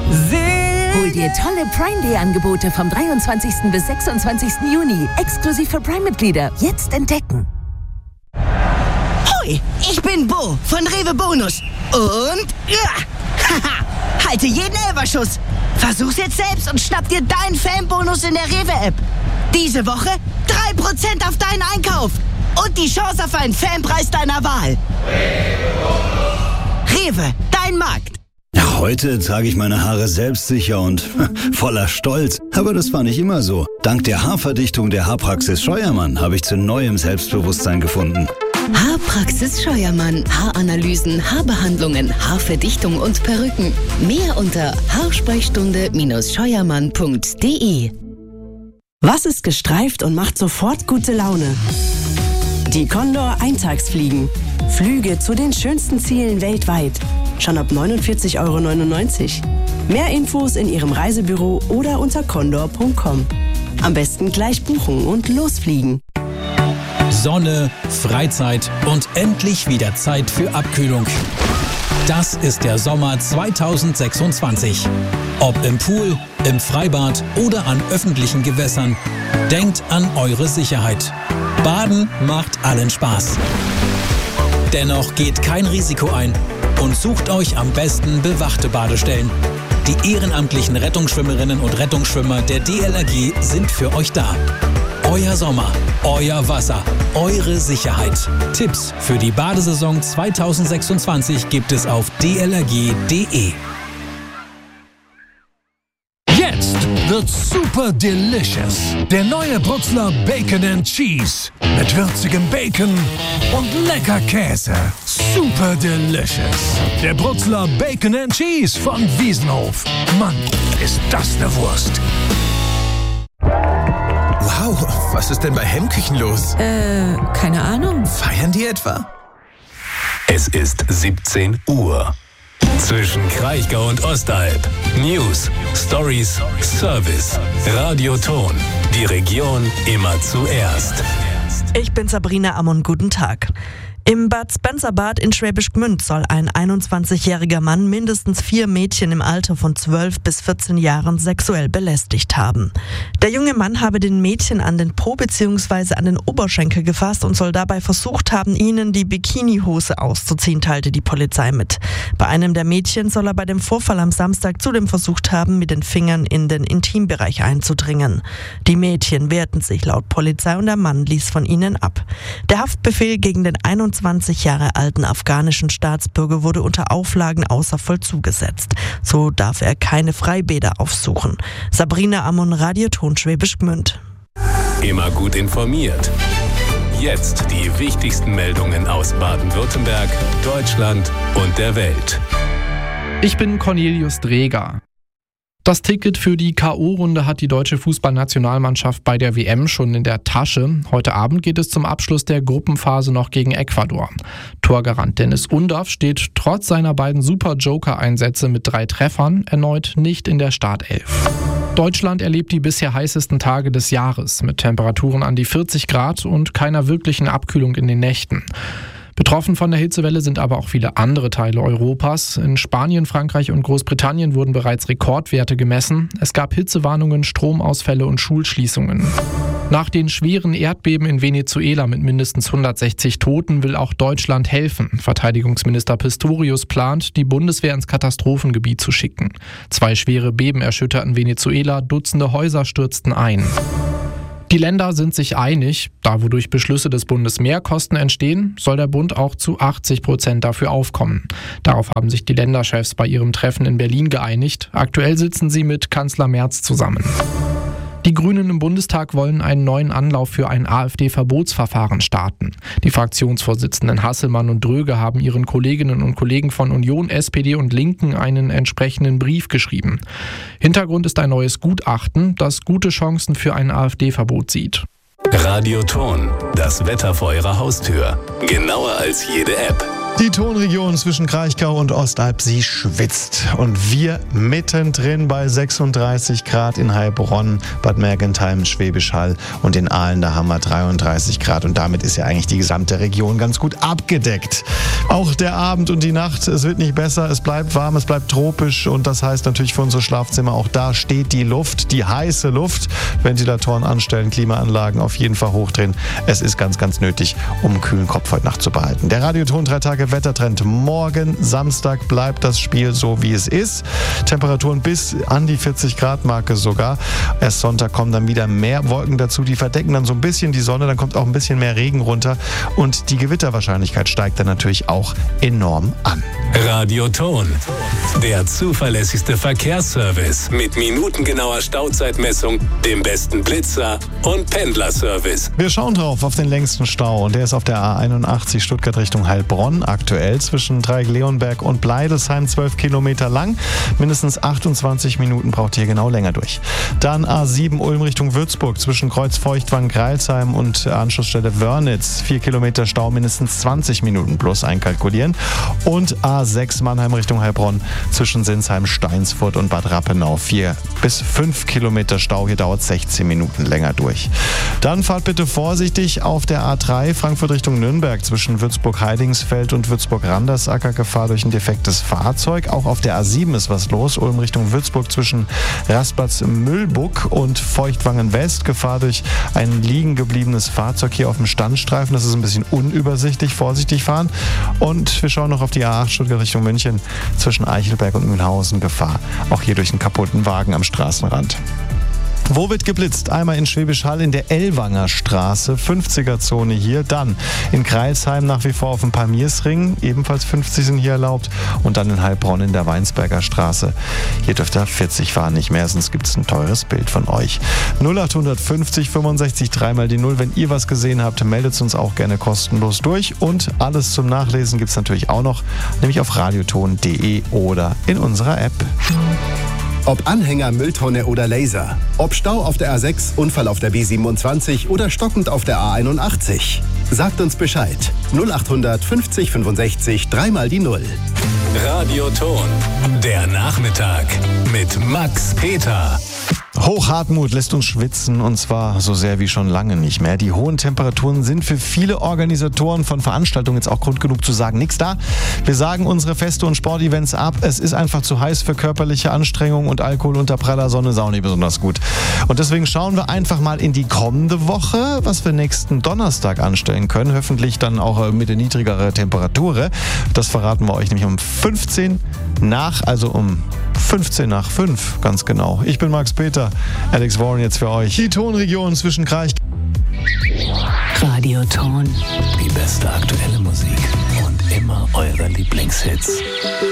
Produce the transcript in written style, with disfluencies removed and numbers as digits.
Hol dir tolle Prime Day Angebote vom 23. bis 26. Juni. Exklusiv für Prime-Mitglieder. Jetzt entdecken. Hoi, ich bin Bo von Rewe Bonus. Und halte jeden Elferschuss. Versuch's jetzt selbst und schnapp dir deinen Fanbonus in der Rewe-App. Diese Woche 3% auf deinen Einkauf. Und die Chance auf einen Fanpreis deiner Wahl. Rewe, dein Markt. Ja, heute trage ich meine Haare selbstsicher und voller Stolz. Aber das war nicht immer so. Dank der Haarverdichtung der Haarpraxis Scheuermann habe ich zu neuem Selbstbewusstsein gefunden. Haarpraxis Scheuermann. Haaranalysen, Haarbehandlungen, Haarverdichtung und Perücken. Mehr unter haarsprechstunde-scheuermann.de. Was ist gestreift und macht sofort gute Laune? Die Condor Eintagsfliegen. Flüge zu den schönsten Zielen weltweit. Schon ab 49,99 €. Mehr Infos in Ihrem Reisebüro oder unter condor.com. Am besten gleich buchen und losfliegen. Sonne, Freizeit und endlich wieder Zeit für Abkühlung. Das ist der Sommer 2026. Ob im Pool, im Freibad oder an öffentlichen Gewässern. Denkt an eure Sicherheit. Baden macht allen Spaß. Dennoch geht kein Risiko ein und sucht euch am besten bewachte Badestellen. Die ehrenamtlichen Rettungsschwimmerinnen und Rettungsschwimmer der DLRG sind für euch da. Euer Sommer, euer Wasser, eure Sicherheit. Tipps für die Badesaison 2026 gibt es auf dlrg.de. Jetzt wird super delicious. Der neue Brutzler Bacon and Cheese. Mit würzigem Bacon und lecker Käse. Super delicious. Der Brutzler Bacon and Cheese von Wiesenhof. Mann, ist das eine Wurst. Wow, was ist denn bei Hemmküchen los? Keine Ahnung. Feiern die etwa? Es ist 17 Uhr. Zwischen Kraichgau und Ostalb. News, Stories, Service. Radioton. Die Region immer zuerst. Ich bin Sabrina Ammon, guten Tag. Im Bad Spencerbad in Schwäbisch Gmünd soll ein 21-jähriger Mann mindestens 4 Mädchen im Alter von 12 bis 14 Jahren sexuell belästigt haben. Der junge Mann habe den Mädchen an den Po bzw. an den Oberschenkel gefasst und soll dabei versucht haben, ihnen die Bikinihose auszuziehen, teilte die Polizei mit. Bei einem der Mädchen soll er bei dem Vorfall am Samstag zudem versucht haben, mit den Fingern in den Intimbereich einzudringen. Die Mädchen wehrten sich laut Polizei und der Mann ließ von ihnen ab. Der Haftbefehl gegen den 21 Jahre alten afghanischen Staatsbürger wurde unter Auflagen außer Vollzug gesetzt. So darf er keine Freibäder aufsuchen. Sabrina Ammon, Radioton Schwäbisch Gmünd. Immer gut informiert. Jetzt die wichtigsten Meldungen aus Baden-Württemberg, Deutschland und der Welt. Ich bin Cornelius Dreger. Das Ticket für die K.O.-Runde hat die deutsche Fußballnationalmannschaft bei der WM schon in der Tasche. Heute Abend geht es zum Abschluss der Gruppenphase noch gegen Ecuador. Torgarant Dennis Undaff steht trotz seiner beiden Super-Joker-Einsätze mit 3 Treffern erneut nicht in der Startelf. Deutschland erlebt die bisher heißesten Tage des Jahres mit Temperaturen an die 40 Grad und keiner wirklichen Abkühlung in den Nächten. Betroffen von der Hitzewelle sind aber auch viele andere Teile Europas. In Spanien, Frankreich und Großbritannien wurden bereits Rekordwerte gemessen. Es gab Hitzewarnungen, Stromausfälle und Schulschließungen. Nach den schweren Erdbeben in Venezuela mit mindestens 160 Toten will auch Deutschland helfen. Verteidigungsminister Pistorius plant, die Bundeswehr ins Katastrophengebiet zu schicken. 2 schwere Beben erschütterten Venezuela, Dutzende Häuser stürzten ein. Die Länder sind sich einig, da wodurch Beschlüsse des Bundes mehr Kosten entstehen, soll der Bund auch zu 80% dafür aufkommen. Darauf haben sich die Länderchefs bei ihrem Treffen in Berlin geeinigt. Aktuell sitzen sie mit Kanzler Merz zusammen. Die Grünen im Bundestag wollen einen neuen Anlauf für ein AfD-Verbotsverfahren starten. Die Fraktionsvorsitzenden Hasselmann und Dröge haben ihren Kolleginnen und Kollegen von Union, SPD und Linken einen entsprechenden Brief geschrieben. Hintergrund ist ein neues Gutachten, das gute Chancen für ein AfD-Verbot sieht. Radioton, das Wetter vor Ihrer Haustür. Genauer als jede App. Die Tonregion zwischen Kraichgau und Ostalb, sie schwitzt. Und wir mittendrin bei 36 Grad in Heilbronn, Bad Mergentheim, Schwäbisch Hall und in Aalen, da haben wir 33 Grad. Und damit ist ja eigentlich die gesamte Region ganz gut abgedeckt. Auch der Abend und die Nacht, es wird nicht besser, es bleibt warm, es bleibt tropisch. Und das heißt natürlich für unsere Schlafzimmer, auch da steht die Luft, die heiße Luft. Ventilatoren anstellen, Klimaanlagen auf jeden Fall hochdrehen. Es ist ganz, ganz nötig, um einen kühlen Kopf heute Nacht zu behalten. Der Radioton 3 Tage Wettertrend. Morgen Samstag bleibt das Spiel so, wie es ist. Temperaturen bis an die 40 Grad Marke sogar. Erst Sonntag kommen dann wieder mehr Wolken dazu. Die verdecken dann so ein bisschen die Sonne. Dann kommt auch ein bisschen mehr Regen runter. Und die Gewitterwahrscheinlichkeit steigt dann natürlich auch enorm an. Radioton. Der zuverlässigste Verkehrsservice mit minutengenauer Stauzeitmessung, dem besten Blitzer und Pendlerservice. Wir schauen drauf auf den längsten Stau. Und der ist auf der A81 Stuttgart Richtung Heilbronn. Aktuell zwischen Dreieck-Leonberg und Bleidelsheim 12 Kilometer lang. Mindestens 28 Minuten braucht ihr genau länger durch. Dann A7 Ulm Richtung Würzburg zwischen Kreuz-Feuchtwangen-Greilsheim und Anschlussstelle Wörnitz. 4 Kilometer Stau, mindestens 20 Minuten plus einkalkulieren. Und A6 Mannheim Richtung Heilbronn zwischen Sinsheim, Steinsfurt und Bad Rappenau. 4 bis 5 Kilometer Stau, hier dauert 16 Minuten länger durch. Dann fahrt bitte vorsichtig auf der A3 Frankfurt Richtung Nürnberg zwischen Würzburg-Heidingsfeld und Würzburg-Randersacker. Gefahr durch ein defektes Fahrzeug. Auch auf der A7 ist was los. Ulm Richtung Würzburg zwischen Raspatz-Mühlbuck und Feuchtwangen-West. Gefahr durch ein liegen gebliebenes Fahrzeug hier auf dem Standstreifen. Das ist ein bisschen unübersichtlich. Vorsichtig fahren. Und wir schauen noch auf die A8 Stuttgart Richtung München zwischen Eichelberg und Mühlhausen. Gefahr auch hier durch einen kaputten Wagen am Straßenrand. Wo wird geblitzt? Einmal in Schwäbisch Hall in der Ellwanger Straße, 50er-Zone hier. Dann in Greilsheim nach wie vor auf dem Palmiersring, ebenfalls 50 sind hier erlaubt. Und dann in Heilbronn in der Weinsberger Straße. Hier dürft ihr 40 fahren, nicht mehr, sonst gibt es ein teures Bild von euch. 0850 65 3 die 0. Wenn ihr was gesehen habt, meldet es uns auch gerne kostenlos durch. Und alles zum Nachlesen gibt es natürlich auch noch, nämlich auf radioton.de oder in unserer App. Ob Anhänger, Mülltonne oder Laser. Ob Stau auf der A6, Unfall auf der B27 oder stockend auf der A81. Sagt uns Bescheid. 0800 50 65 3 die 0. Radioton. Der Nachmittag mit Max Peter. Hochhartmut lässt uns schwitzen, und zwar so sehr wie schon lange nicht mehr. Die hohen Temperaturen sind für viele Organisatoren von Veranstaltungen jetzt auch Grund genug zu sagen, nix da. Wir sagen unsere Feste und Sportevents ab. Es ist einfach zu heiß für körperliche Anstrengung und Alkohol unter praller Sonne ist auch nicht besonders gut. Und deswegen schauen wir einfach mal in die kommende Woche, was wir nächsten Donnerstag anstellen können. Hoffentlich dann auch mit der niedrigeren Temperatur. Das verraten wir euch nämlich um 15 nach 5, ganz genau. Ich bin Max Peter, Alex Warren jetzt für euch. Die Tonregion zwischen Kraichgau. Radioton. Die beste aktuelle Musik und immer eure Lieblingshits.